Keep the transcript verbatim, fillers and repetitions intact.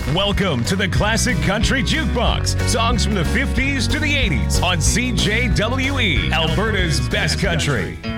Welcome to the Classic Country Jukebox. Songs from the fifties to the eighties on C J W E, Alberta's best country.